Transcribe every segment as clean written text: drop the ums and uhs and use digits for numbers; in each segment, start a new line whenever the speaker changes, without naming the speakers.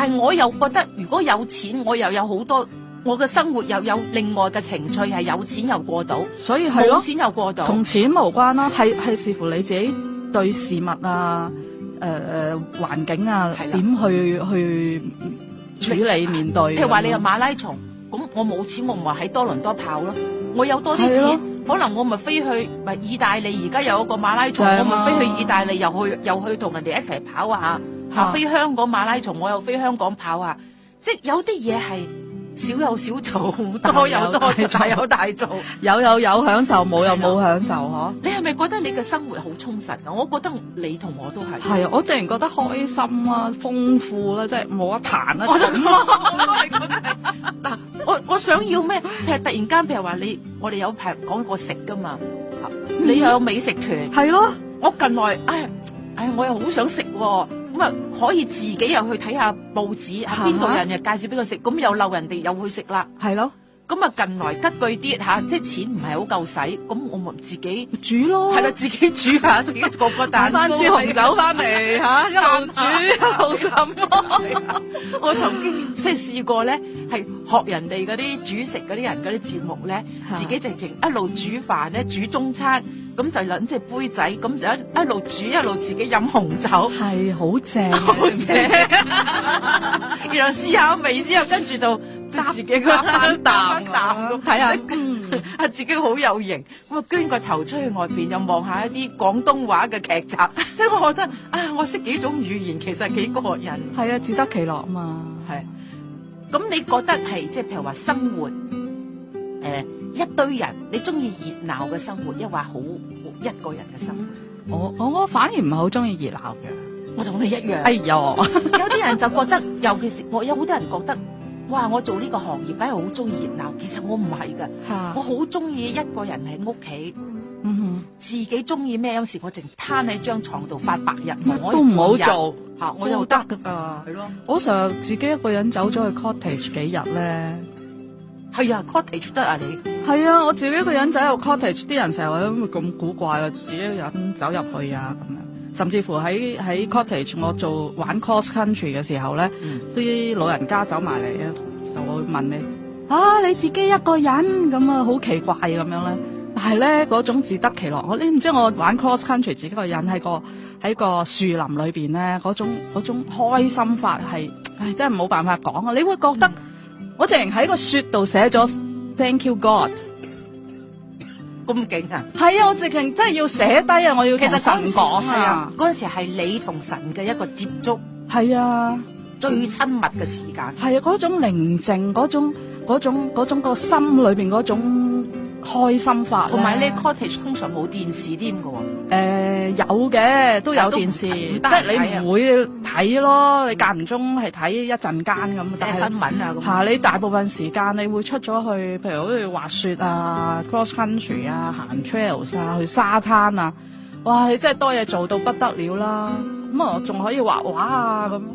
但係我又覺得如果有錢，我又有好多我嘅生活又有另外嘅情趣，係有錢又過到，
所以係咯，
冇錢又過到，
同錢無關啦，係視乎你自己對事物啊、環境啊點去處理面對。
譬如話你有馬拉松，咁我冇錢，我唔係喺多倫多跑咯。我有多啲錢，可能我咪飛去咪意大利，而家有一個馬拉松，我咪飛去意大利，又去同人哋一齊跑下。飛香港馬拉松，我又飛香港跑下。即係有啲嘢係少有少做，多有多做，大有大做。
有享受，冇有冇享受嗬？
你係咪覺得你嘅生活好充實啊？我覺得你同我都係。
係啊，我淨係覺得開心啊，豐富啦，即係冇得彈啊。
我都係覺得嗱，我想要咩？譬如突然間，譬如話我哋有排講過食噶嘛，你又有美食團，
係咯。
我近來我又好想食喎。咁啊，可以自己又去睇下報紙，邊度人又介紹俾佢食，咁又溜人哋又去食啦。
係咯。
咁啊，近來吉句啲即係錢唔係好夠使，咁我咪自己
煮咯。
係啦，自己煮下，自己做個蛋糕，
買翻支紅酒翻嚟一路煮一路飲。
我曾經即係試過咧，係學人哋嗰啲煮食嗰啲人嗰啲節目咧，自己直情一路煮飯咧，煮中餐。咁就兩隻杯仔，咁就一路煮一路自己飲紅酒，
係好正，
好正。然後試下味之後，跟住就自己個翻啖咁睇下，自己好有型。咁啊，捐個頭出去外邊，又望下一啲廣東話嘅劇集，即係我覺得我識幾種語言，其實幾過癮。
係啊，自得其樂啊嘛。
係。咁你覺得係即係譬如話生活？一堆人，你中意熱鬧嘅生活，抑或好一個人嘅生活？
我反而唔係好中意熱鬧嘅。
我同你一樣。
哎呀，
有啲人就覺得，尤其是有好多人覺得，哇！我做呢個行業，梗係好中意熱鬧。其實我唔係噶，我好中意一個人喺屋企，自己中意咩？有時我淨攤喺張床度發白日夢，
乜都唔好做
我又得
噶。
係咯，
我成日自己一個人走咗去 cottage 幾日咧。
係啊 ，cottage 得啊你？
係啊，我自己一個人走入 cottage， 啲人成日話咁古怪啊，自己一個人走入去啊咁樣。甚至乎喺 cottage 我玩 cross country 嘅時候咧，啲老人家走埋嚟啊，就會問你你自己一個人咁啊，好奇怪咁樣咧。但係咧嗰種自得其樂，你唔知我玩 cross country 自己一個人喺個樹林裏邊咧，嗰種開心法係真係冇辦法講啊！你會覺得。我淨係喺個雪度寫咗 Thank you God，
咁勁啊！
係啊，我直情真係要寫低啊！我要同神講啊！
嗰陣時係你同神嘅一個接觸，
係啊，
最親密嘅時間。
係啊，嗰種寧靜，嗰種個心裏邊嗰種開心法。
同埋呢 cottage 通常冇電視添㗎喎。
有嘅，都有電視，即係你唔會睇咯，你間唔中係睇一陣間咁。
睇新聞啊咁。
你大部分時間你會出咗去，譬如好似滑雪啊、cross country 啊、行 trails 啊、去沙灘啊，哇！你真係多嘢做到不得了啦。咁啊，仲可以畫畫啊咁。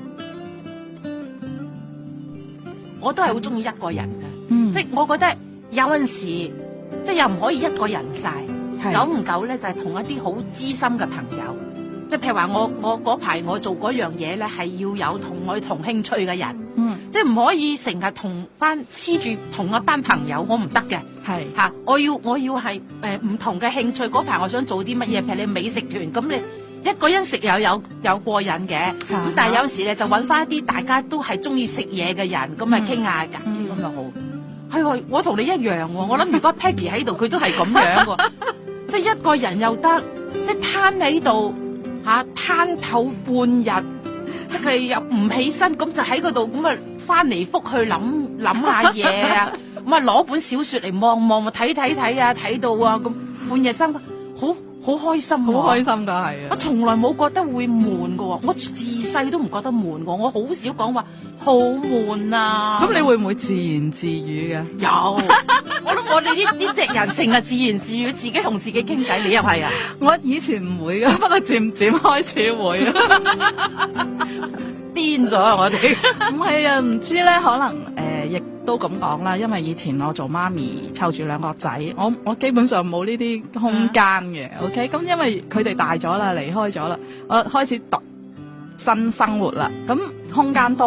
我都係好中意一個人嘅，即係我覺得有陣時，即係又唔可以一個人晒。久唔久咧，就係同一啲好知心嘅朋友，即係譬如話我嗰排我做嗰樣嘢咧，係要有同我同興趣嘅人，即係唔可以成日黐住同一班朋友，我唔得嘅。係吓，我要係唔同嘅興趣。嗰排我想做啲乜嘢？譬如你美食團，咁你一個人食又有過癮嘅，咁但係有時咧就揾翻一啲大家都係中意食嘢嘅人，咁咪傾下偈咁就好。係我同你一樣喎，我諗如果 Peggy 喺度，佢都係咁樣喎。即係一個人又得，即係攤喺度攤透半日，即係又唔起身，咁就喺嗰度咁啊翻嚟覆去諗下嘢啊，咁啊攞本小說嚟望望，睇啊，睇到啊咁半夜三更，好開心，
好開心噶係啊！
我從來冇覺得會悶噶，我自細都唔覺得悶噶，我好少講話好悶啊。
咁你會唔會自言自語嘅？
有，我諗我哋呢隻人成日自言自語，自己同自己傾偈，你又係啊？
我以前唔會噶，不過漸漸開始會啊。
癲咗啊！我哋
唔係啊，唔知咧，可能亦都咁講啦。因為以前我做媽咪湊住兩個仔，我基本上冇呢啲空間嘅。OK，咁因為佢哋大咗啦，離開咗啦，我開始讀新生活啦，咁空間多。